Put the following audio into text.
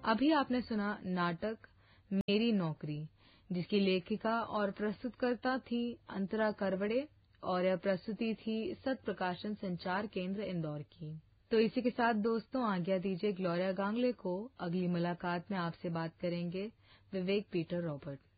अभी आपने सुना नाटक मेरी नौकरी, जिसकी लेखिका और प्रस्तुतकर्ता थी अंतरा करवड़े और यह प्रस्तुति थी सत प्रकाशन संचार केंद्र इंदौर की। तो इसी के साथ दोस्तों आज्ञा दीजिए ग्लोरिया गांगले को। अगली मुलाकात में आपसे बात करेंगे विवेक पीटर रॉबर्ट।